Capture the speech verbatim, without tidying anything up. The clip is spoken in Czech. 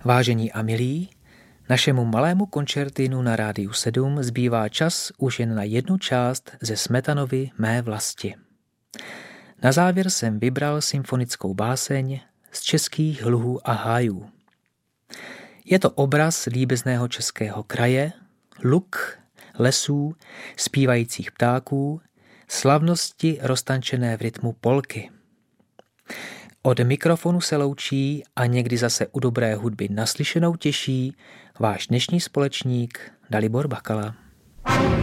Vážení a milí, našemu malému koncertinu na Rádiu sedm zbývá čas už jen na jednu část ze Smetanovy Mé vlasti. Na závěr jsem vybral symfonickou báseň Z českých luhů a hájů. Je to obraz líbezného českého kraje, luk, lesů, zpívajících ptáků, slavnosti roztančené v rytmu polky. Od mikrofonu se loučí a někdy zase u dobré hudby naslyšenou těší váš dnešní společník Dalibor Bakala.